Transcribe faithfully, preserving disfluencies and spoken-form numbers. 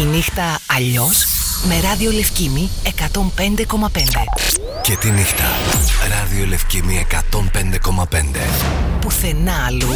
Η νύχτα αλλιώς με Ράδιο Λευκήμη εκατόν πέντε κόμμα πέντε. Και τη νύχτα Ράδιο Λευκήμη εκατόν πέντε κόμμα πέντε. Πουθενά αλλού